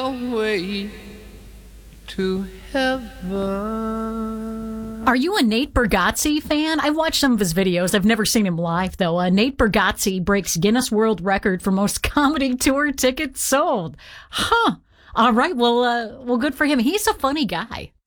Away to heaven. Are you a Nate Bargatze fan? I've watched some of his videos. I've never seen him live, though. Nate Bargatze breaks Guinness World Record for most comedy tour tickets sold. Huh. All right. Well, good for him. He's a funny guy.